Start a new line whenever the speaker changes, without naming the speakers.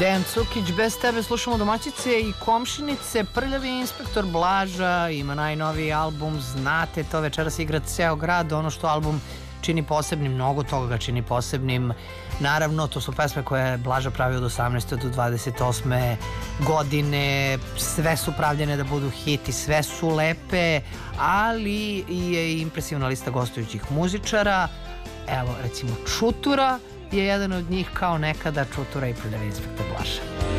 Dejan Cukić, bez tebe slušamo domaćice i komšinice. Prljavi inspektor Blaža ima najnoviji album, znate to, večeras igra ceo grad. Ono što album čini posebnim, mnogo toga ga čini posebnim. Naravno, to su pesme koje je Blaža pravio od 18. do 28. godine. Sve su pravljene da budu hiti, sve su lepe, ali je impresivna lista gostujućih muzičara. Evo, recimo, Čutura je jedan od njih, kao nekada Čutura i Prljavi inspektor Blaža.